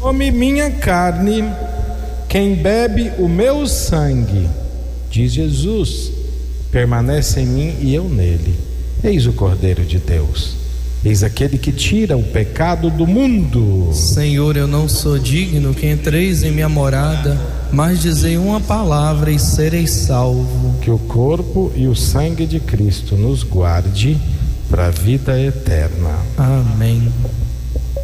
come minha carne, quem bebe o meu sangue, diz Jesus, permanece em mim e eu nele. Eis o Cordeiro de Deus, eis aquele que tira o pecado do mundo. Senhor, eu não sou digno que entreis em minha morada, mas dizei uma palavra e serei salvo. Que o corpo e o sangue de Cristo nos guarde para a vida eterna. Amém.